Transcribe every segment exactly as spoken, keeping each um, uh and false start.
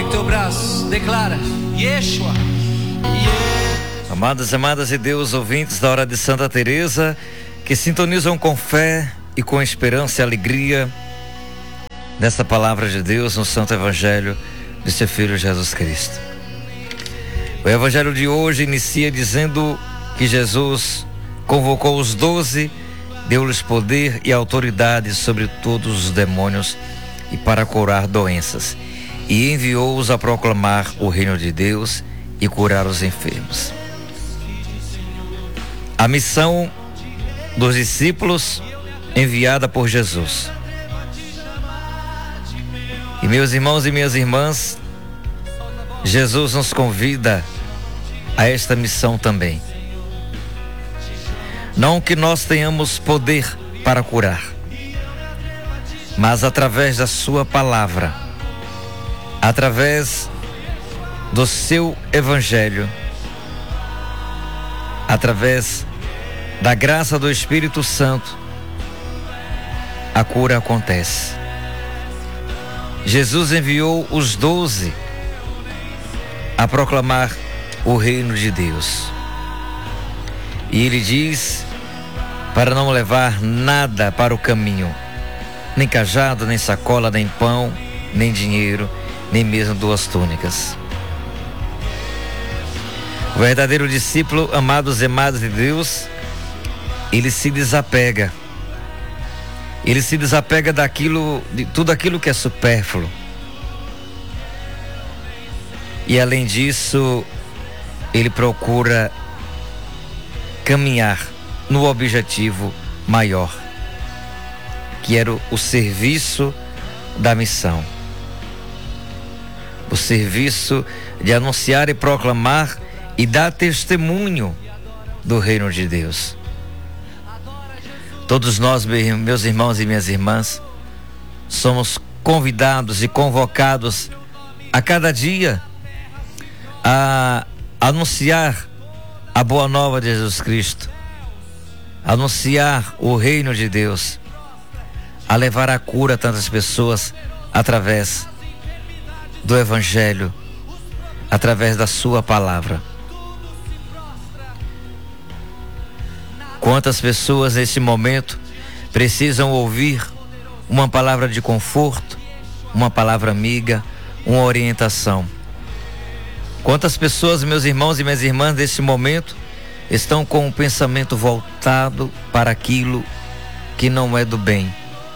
o teu braço, declara: Yeshua. Amadas e amadas de Deus, ouvintes da Hora de Santa Teresa, que sintonizam com fé e com esperança e alegria nesta palavra de Deus no Santo Evangelho de seu Filho Jesus Cristo. O Evangelho de hoje inicia dizendo que Jesus convocou os doze, deu-lhes poder e autoridade sobre todos os demônios e para curar doenças, e enviou-os a proclamar o reino de Deus e curar os enfermos. A missão dos discípulos enviada por Jesus. E meus irmãos e minhas irmãs, Jesus nos convida a esta missão também. Não que nós tenhamos poder para curar, mas através da sua palavra, através do seu evangelho, através da graça do Espírito Santo, a cura acontece. Jesus enviou os doze a proclamar o reino de Deus. E ele diz para não levar nada para o caminho, nem cajado, nem sacola, nem pão, nem dinheiro, nem mesmo duas túnicas. O verdadeiro discípulo, amados e amadas de Deus, ele se desapega. Ele se desapega daquilo, de tudo aquilo que é supérfluo. E além disso, ele procura caminhar no objetivo maior, que era o, o serviço da missão. O serviço de anunciar e proclamar e dar testemunho do reino de Deus. Todos nós, meus irmãos e minhas irmãs, somos convidados e convocados a cada dia a anunciar a boa nova de Jesus Cristo, anunciar o reino de Deus, a levar a cura a tantas pessoas através do Evangelho, através da sua palavra. Quantas pessoas nesse momento precisam ouvir uma palavra de conforto, uma palavra amiga, uma orientação. Quantas pessoas, meus irmãos e minhas irmãs, nesse momento estão com o pensamento voltado para aquilo que não é do bem.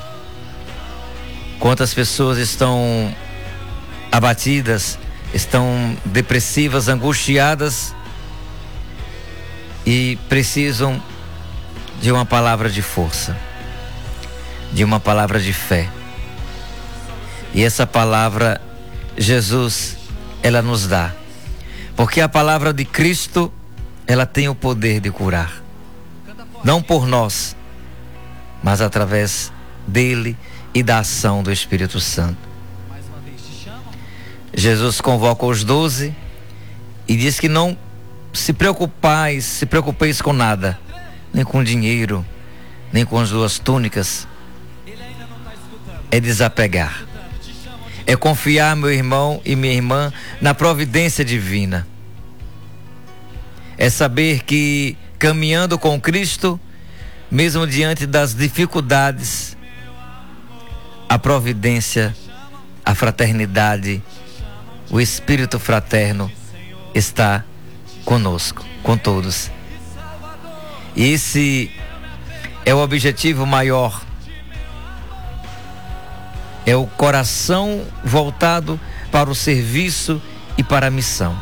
Quantas pessoas estão abatidas, estão depressivas, angustiadas e precisam de uma palavra de força, de uma palavra de fé. E essa palavra Jesus, ela nos dá, porque a palavra de Cristo, ela tem o poder de curar, não por nós, mas através dele e da ação do Espírito Santo. Jesus convoca os doze e diz que não se preocupais, se preocupeis com nada, nem com dinheiro, nem com as duas túnicas. É desapegar, é confiar, meu irmão e minha irmã, na providência divina. É saber que caminhando com Cristo, mesmo diante das dificuldades, a providência, a fraternidade, o espírito fraterno está conosco, com todos. E esse é o objetivo maior, é o coração voltado para o serviço e para a missão.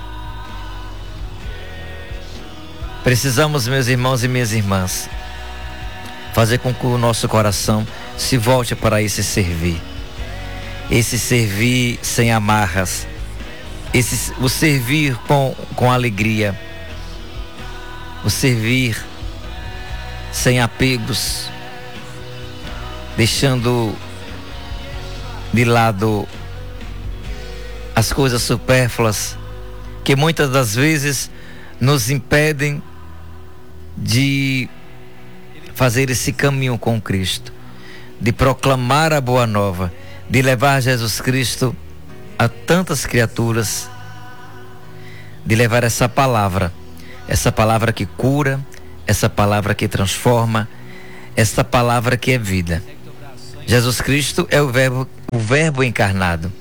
Precisamos, meus irmãos e minhas irmãs, fazer com que o nosso coração se volte para esse servir, esse servir sem amarras, esse, o servir com, com alegria, o servir sem apegos, deixando de lado as coisas supérfluas que muitas das vezes nos impedem de fazer esse caminho com Cristo, de proclamar a boa nova, de levar Jesus Cristo a tantas criaturas de levar essa palavra, essa palavra que cura, essa palavra que transforma, essa palavra que é vida. Jesus Cristo é o verbo, o verbo encarnado.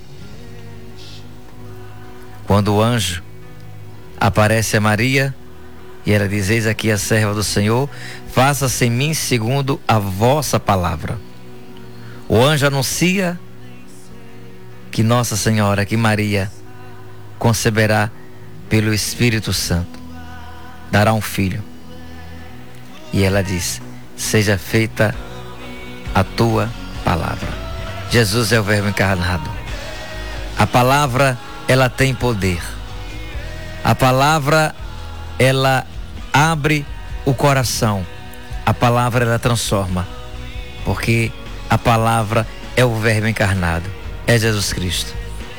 Quando o anjo aparece a Maria e ela diz: eis aqui a serva do Senhor, faça-se em mim segundo a vossa palavra. O anjo anuncia que Nossa Senhora, que Maria conceberá pelo Espírito Santo, dará um filho. E ela diz: seja feita a tua palavra. Jesus é o verbo encarnado. A palavra, ela tem poder. A palavra, ela abre o coração. A palavra, ela transforma. Porque a palavra é o verbo encarnado. É Jesus Cristo.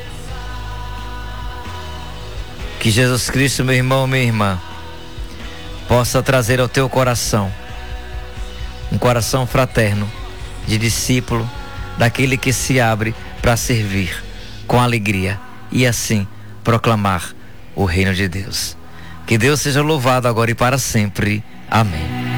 Que Jesus Cristo, meu irmão, minha irmã, possa trazer ao teu coração um coração fraterno, de discípulo, daquele que se abre para servir com alegria e assim proclamar o reino de Deus. Que Deus seja louvado agora e para sempre. Amém.